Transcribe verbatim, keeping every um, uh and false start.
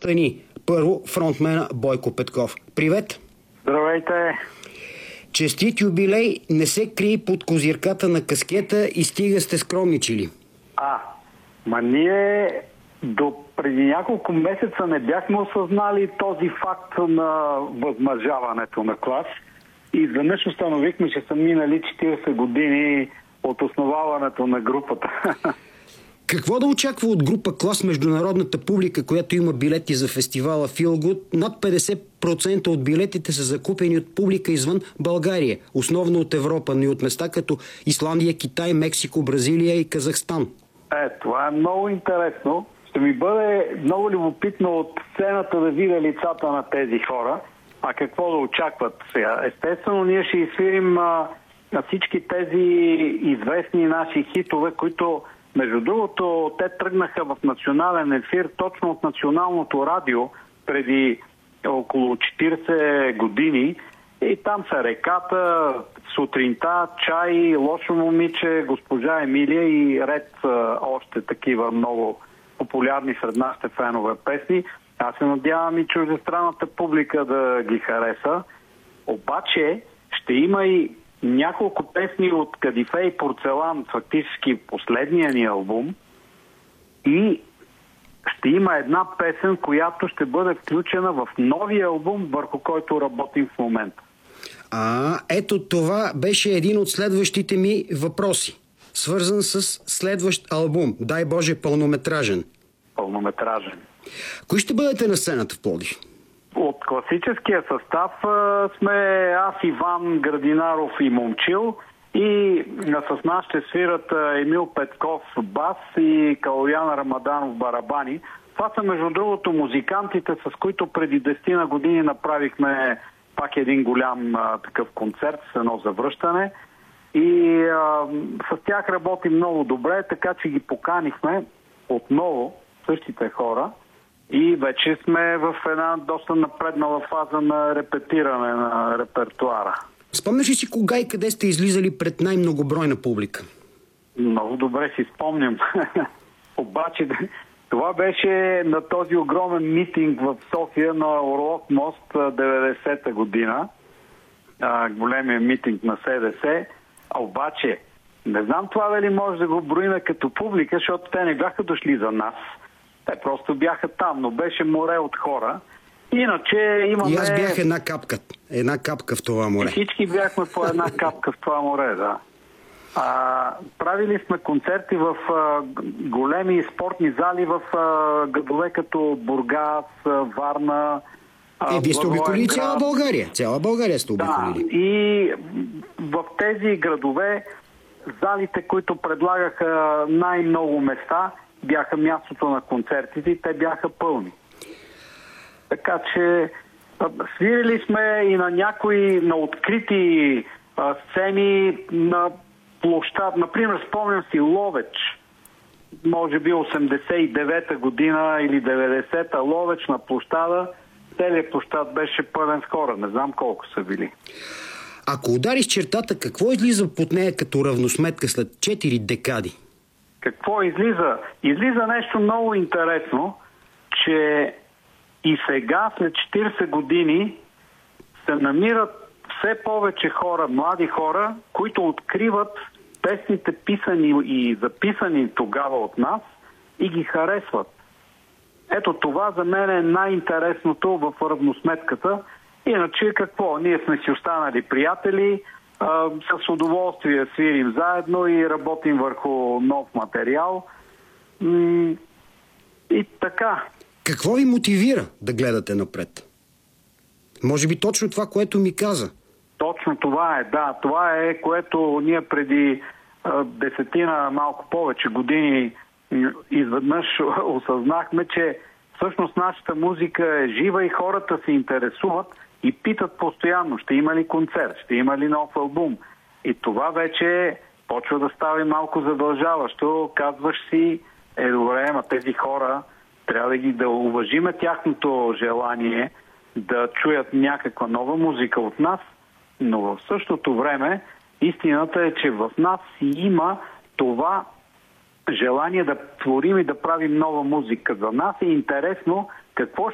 гостта ни. Първо, фронтмена Бойко Петков. Привет! Здравейте! Честит юбилей, не се крие под козирката на каскета и стига сте скромничили. А, ма ние до преди няколко месеца не бяхме осъзнали този факт на възмъжаването на клас. И изведнъж установихме, че са минали четирийсет години от основаването на групата. Какво да очаква от група Клас международната публика, която има билети за фестивала Филгуд? Над петдесет процента от билетите са закупени от публика извън България, основно от Европа, но и от места като Исландия, Китай, Мексико, Бразилия и Казахстан. Е, това е много интересно. Ще ми бъде много любопитно от сцената да видя лицата на тези хора. А какво да очакват сега? Естествено, ние ще изсвирим а, на всички тези известни наши хитове, които, между другото, те тръгнаха в национален ефир точно от националното радио преди около четирийсет години. И там са Реката, Сутринта, Чай, Лошо момиче, Госпожа Емилия и ред а, още такива много популярни сред нашите фенове песни. Аз се надявам и чуждестранната публика да ги хареса. Обаче ще има и няколко песни от Кадифе и Порцелан, фактически последния ни албум. И ще има една песен, която ще бъде включена в новия албум, върху който работим в момента. А, ето това беше един от следващите ми въпроси. Свързан с следващ албум. Дай Боже, пълнометражен. Пълнометражен. Кои ще бъдете на сцената в Пловдив? От класическия състав а, сме аз, Иван Градинаров и Момчил. И а, с нас ще свират а, Емил Петков бас и Калоян Рамаданов барабани. Това са, между другото, музикантите, с които преди десет години направихме пак един голям а, такъв концерт с едно завръщане. И а, с тях работим много добре, така че ги поканихме отново, същите хора. И вече сме в една доста напреднала фаза на репетиране на репертуара. Спомняш ли си кога и къде сте излизали пред най-многобройна публика? Много добре си спомням. Обаче това беше на този огромен митинг в София на Орлов мост деветдесета година. А, големия митинг на СДС. А обаче не знам това дали може да го броиме като публика, защото те не бяха дошли за нас. Те просто бяха там, но беше море от хора. Иначе имаме... И аз бях една капка. Една капка в това море. И всички бяхме по една капка в това море, да. А, правили сме концерти в а, големи спортни зали в а, градове като Бургас, Варна. Е, вие сте обиколили цяла България. Цяла България сте обиколили. Да, и в тези градове залите, които предлагаха най-много места, бяха мястото на концертите и те бяха пълни. Така че свирили сме и на някои на открити а, сцени на площад. Например, спомням си Ловеч, може би осемдесет и девета година или деветдесета, Ловеч на площада. Целият площад беше пълен с хора. Не знам колко са били. Ако удариш чертата, какво излиза под нея като равносметка след четири декади? Какво излиза? Излиза нещо много интересно, че и сега, след четирийсет години, се намират все повече хора, млади хора, които откриват песните, писани и записани тогава от нас и ги харесват. Ето това за мен е най-интересното в равносметката. Иначе какво? Ние сме си останали приятели, а, с удоволствие свирим заедно и работим върху нов материал. М- и така. Какво ви мотивира да гледате напред? Може би точно това, което ми каза. Точно това е, да. Това е, което ние преди а, десетина, малко повече години изведнъж осъзнахме, че всъщност нашата музика е жива и хората се интересуват и питат постоянно, ще има ли концерт, ще има ли нов албум. И това вече почва да става малко задължаващо. Казваш си, е добре, ама тези хора трябва да ги да уважиме тяхното желание да чуят някаква нова музика от нас, но в същото време истината е, че в нас си има това желание да творим и да правим нова музика. За нас е интересно какво